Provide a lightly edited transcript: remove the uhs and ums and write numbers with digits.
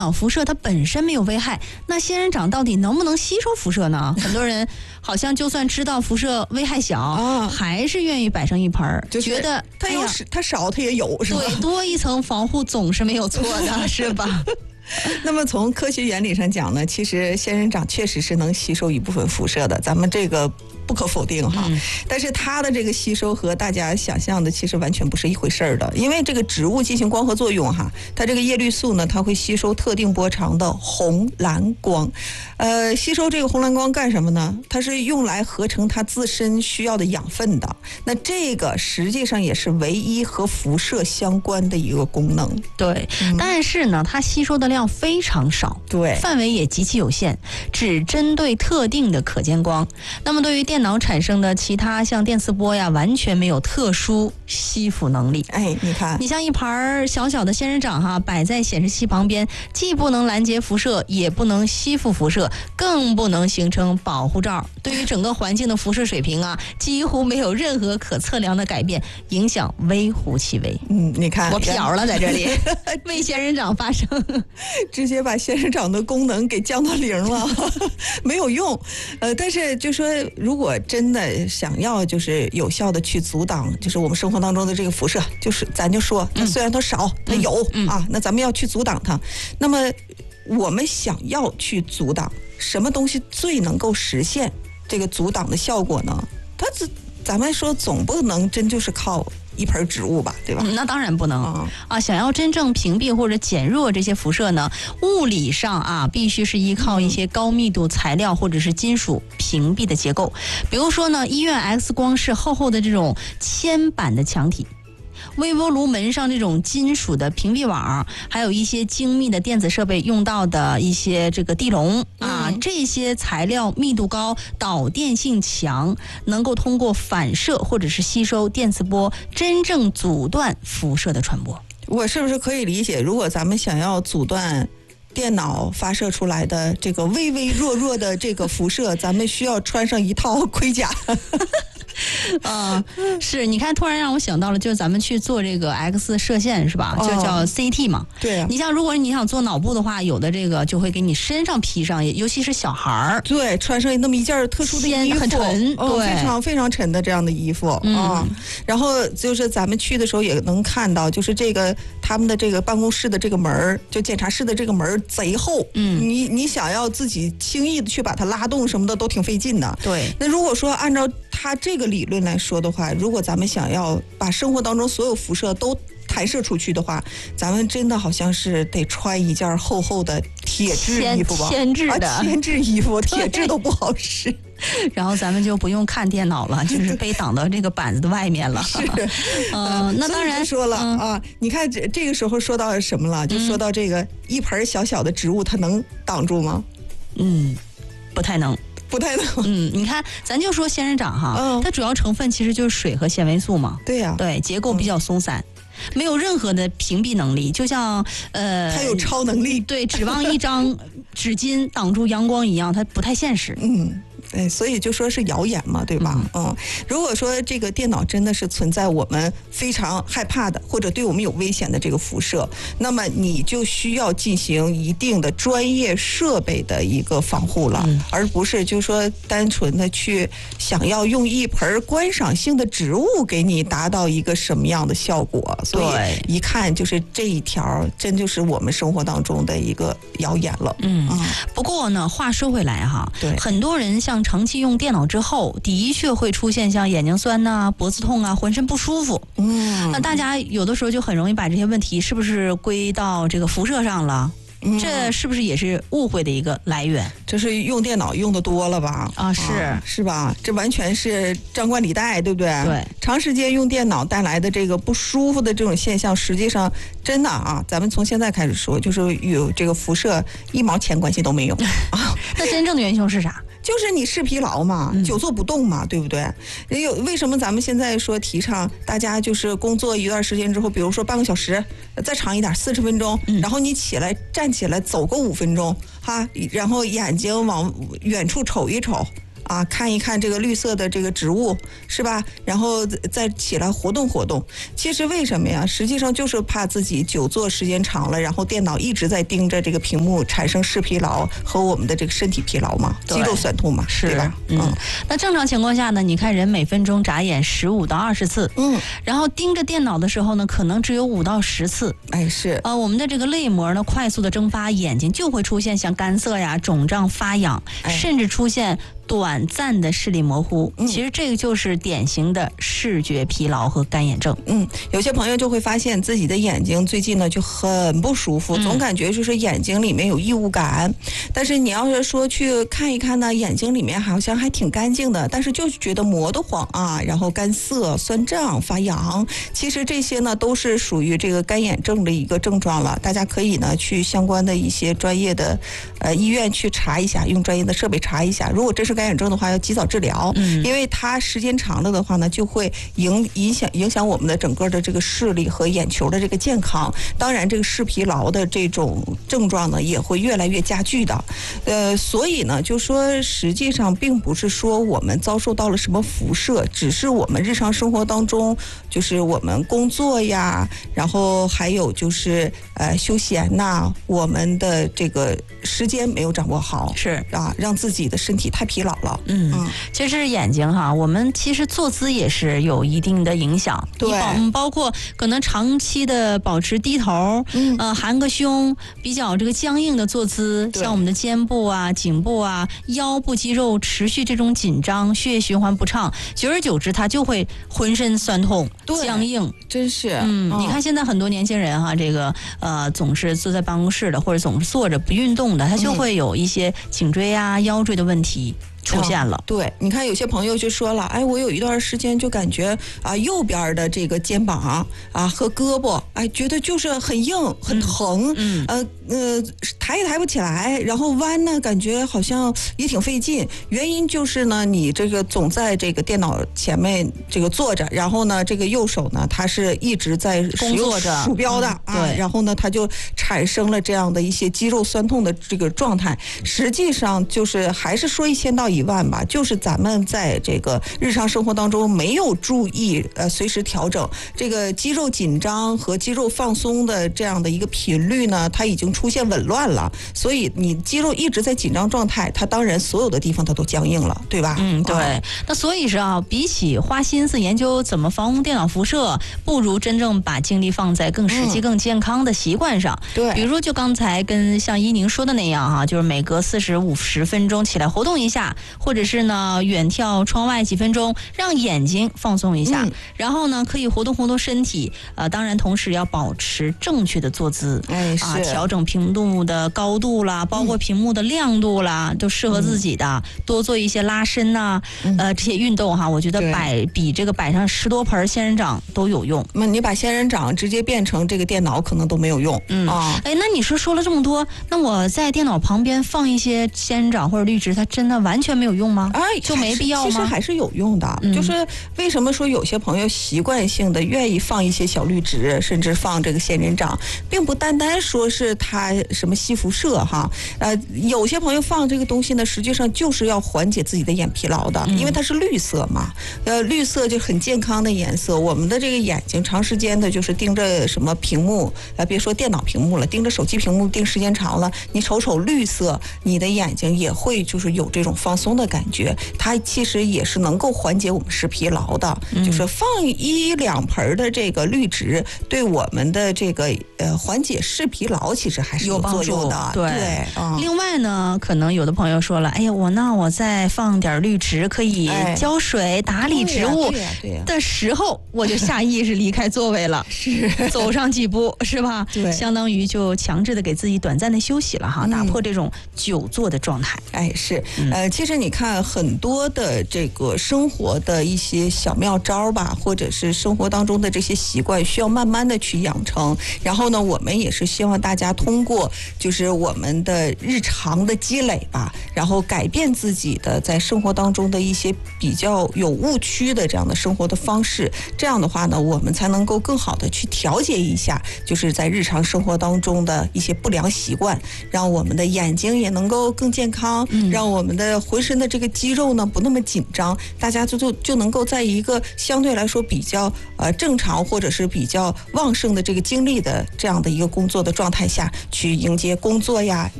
辐射它本身没有危害，那仙人掌到底能不能吸收辐射呢？很多人好像就算知道辐射危害小，还是愿意摆上一盆， 就是觉得它少它也有，是吧？ 对，多一层防护总是没有错的，是吧？ 那么从科学原理上讲呢，其实仙人掌确实是能吸收一部分辐射的，咱们这个不可否定哈。但是它的这个吸收和大家想象的其实完全不是一回事儿的，因为这个植物进行光合作用哈，它这个叶绿素呢，它会吸收特定波长的红蓝光，吸收这个红蓝光干什么呢？它是用来合成它自身需要的养分的。那这个实际上也是唯一和辐射相关的一个功能。 对，但是呢，它吸收的量非常少， 对， 范围也极其有限，只针对特定的可见光。那么对于电脑产生的其他像电磁波呀，完全没有特殊吸附能力。 哎，你看， 你像一盘小小的仙人掌哈，摆在显示器旁边，既不能拦截辐射，也不能吸附辐射，更不能形成保护罩，对于整个环境的辐射水平啊，几乎没有任何可测量的改变，影响微乎其微。 你看， 我瞟了在这里，为仙人掌发声。 直接把仙人掌的功能给降到0了，没有用。但是就说，如果真的想要就是有效的去阻挡，就是我们生活当中的这个辐射，就是咱就说，它虽然它少，它有啊，那咱们要去阻挡它。那么我们想要去阻挡什么东西最能够实现这个阻挡的效果呢？咱们说总不能真就是靠一盆植物吧，对吧？ 那当然不能想要真正屏蔽或者减弱这些辐射呢，物理上必须是依靠一些高密度材料或者是金属屏蔽的结构。比如说呢，医院 X 光室厚厚的这种铅板的墙体，微波炉门上这种金属的屏蔽网，还有一些精密的电子设备用到的一些这个地笼这些材料密度高，导电性强，能够通过反射或者是吸收电磁波，真正阻断辐射的传播。 我是不是可以理解，如果咱们想要阻断电脑发射出来的这个微微弱弱的这个辐射，咱们需要穿上一套盔甲？ 是，你看，突然让我想到了，就是咱们去做这个 X 射线是吧？就叫 CT 嘛。 对啊。 你像，如果你想做脑部的话，有的这个就会给你身上披上，尤其是小孩儿， 对，穿上那么一件特殊的衣服， 很沉，对， 非常非常沉的这样的衣服然后就是咱们去的时候也能看到，就是这个他们的这个办公室的这个门，就检查室的这个门贼厚，你想要自己轻易的去把它拉动什么的都挺费劲的。 对。 那如果说按照它这个理论来说的话，如果咱们想要把生活当中所有辐射都弹射出去的话，咱们真的好像是得穿一件厚厚的铁质衣服吧？ 铅质的铅质衣服，铁质都不好使。 然后咱们就不用看电脑了，就是被挡到这个板子的外面了。 是， 那当然说了你看这个时候说到什么了？就说到这个一盆小小的植物，它能挡住吗？ 不太能。你看，咱就说仙人掌哈，它主要成分其实就是水和纤维素嘛。 对呀， 对，结构比较松散，没有任何的屏蔽能力，就像它有超能力， 对，指望一张纸巾挡住阳光一样，它不太现实。 所以就说是谣言嘛，对吧？如果说这个电脑真的是存在我们非常害怕的，或者对我们有危险的这个辐射，那么你就需要进行一定的专业设备的一个防护了，而不是就说单纯的去想要用一盆观赏性的植物给你达到一个什么样的效果。所以一看就是这一条真就是我们生活当中的一个谣言了。 不过呢，话说回来哈， 对， 很多人像长期用电脑之后，的确会出现像眼睛酸脖子痛浑身不舒服。那大家有的时候就很容易把这些问题是不是归到这个辐射上了？这是不是也是误会的一个来源？ 这是用电脑用的多了吧？是吧？这完全是张冠李戴，对不对？ 对， 长时间用电脑带来的这个不舒服的这种现象，实际上真的咱们从现在开始说，就是与这个辐射1毛钱关系都没有那真正的元凶是啥？ 就是你视疲劳嘛，久坐不动嘛，对不对？为什么咱们现在说提倡大家就是工作一段时间之后，比如说半个小时，再长一点40分钟，然后你站起来走个5分钟然后眼睛往远处瞅一瞅啊，看一看这个绿色的这个植物，是吧？然后再起来活动活动。其实为什么呀？实际上就是怕自己久坐时间长了，然后电脑一直在盯着这个屏幕，产生视疲劳和我们的这个身体疲劳嘛，肌肉酸痛嘛，对吧？ 那正常情况下呢，你看人每分钟眨眼15到20次，然后盯着电脑的时候呢，可能只有5到10次。 哎，是我们的这个泪膜呢快速的蒸发，眼睛就会出现像干涩呀、肿胀、发痒，甚至出现短暂的视力模糊。其实这个就是典型的视觉疲劳和干眼症。 有些朋友就会发现自己的眼睛最近呢就很不舒服，总感觉就是眼睛里面有异物感。但是你要是说去看一看呢，眼睛里面好像还挺干净的，但是就是觉得磨得慌啊，然后干涩、酸胀、发痒。其实这些呢都是属于这个干眼症的一个症状了。大家可以呢去相关的一些专业的医院去查一下，用专业的设备查一下。如果真是干眼症的话，要及早治疗，因为它时间长了的话呢，就会影响我们的整个的这个视力和眼球的这个健康。当然，这个视疲劳的这种症状呢，也会越来越加剧的。所以呢，就说实际上并不是说我们遭受到了什么辐射，只是我们日常生活当中，就是我们工作呀，然后还有就是休闲呐，我们的这个时间没有掌握好， 是啊，让自己的身体太疲劳了。 其实眼睛哈，我们其实坐姿也是有一定的影响。 对， 包括可能长期的保持低头，含个胸，比较这个僵硬的坐姿，像我们的肩部啊、颈部啊、腰部肌肉持续这种紧张，血液循环不畅，久而久之，它就会浑身酸痛、僵硬。 真是， 你看现在很多年轻人哈，这个总是坐在办公室的，或者总是坐着不运动的，他就会有一些颈椎啊、腰椎的问题出现了。 对，你看有些朋友就说了，哎，我有一段时间就感觉啊，右边的这个肩膀啊和胳膊，哎，觉得就是很硬、很疼，抬也抬不起来，然后弯呢，感觉好像也挺费劲。原因就是呢，你这个总在这个电脑前面这个坐着，然后呢，这个右手呢，它是一直在工作着鼠标的对， 然后呢，它就产生了这样的一些肌肉酸痛的这个状态。实际上就是还是说1000到1万吧，就是咱们在这个日常生活当中没有注意随时调整这个肌肉紧张和肌肉放松的这样的一个频率呢，它已经出现紊乱了。所以你肌肉一直在紧张状态，它当然所有的地方它都僵硬了，对吧？ 对。那所以是比起花心思研究怎么防电脑辐射，不如真正把精力放在更实际、更健康的习惯上。 对， 比如就刚才跟像依宁说的那样就是每隔40-50分钟起来活动一下，或者是呢远眺窗外几分钟，让眼睛放松一下，然后呢可以活动活动身体，当然同时要保持正确的坐姿，调整屏幕的高度啦，包括屏幕的亮度啦，都适合自己的，多做一些拉伸呐，这些运动我觉得比这个摆上10多盆仙人掌都有用。 那你把仙人掌直接变成这个电脑可能都没有用。 那你说了这么多，那我在电脑旁边放一些仙人掌或者绿植，它真的完全没有用吗？就没必要吗？ 其实还是有用的。就是为什么说有些朋友习惯性的愿意放一些小绿植，甚至放这个仙人掌，并不单单说是它什么吸辐射有些朋友放这个东西呢，实际上就是要缓解自己的眼疲劳的，因为它是绿色嘛。绿色就很健康的颜色。我们的这个眼睛长时间的就是盯着什么屏幕，别说电脑屏幕了，盯着手机屏幕盯时间长了，你瞅绿色，你的眼睛也会就是有这种放松的感觉。它其实也是能够缓解我们视疲劳的，就是放1-2盆的这个绿植，对我们的这个缓解视疲劳其实还是有作用的。对， 另外呢，可能有的朋友说了，哎呀，我再放点绿植，可以浇水、打理植物的时候，我就下意识离开座位了， 是走上几步，是吧？ 对， 相当于就强制的给自己短暂的休息了打破这种久坐的状态。 是，其实你看很多的这个生活的一些小妙招吧，或者是生活当中的这些习惯，需要慢慢的去养成。然后呢，我们也是希望大家通过就是我们的日常的积累吧，然后改变自己的在生活当中的一些比较有误区的这样的生活的方式。这样的话呢，我们才能够更好的去调节一下，就是在日常生活当中的一些不良习惯，让我们的眼睛也能够更健康，让我们的浑浑身的这个肌肉呢不那么紧张，大家就能够在一个相对来说比较正常或者是比较旺盛的这个精力的这样的一个工作的状态下去迎接工作呀、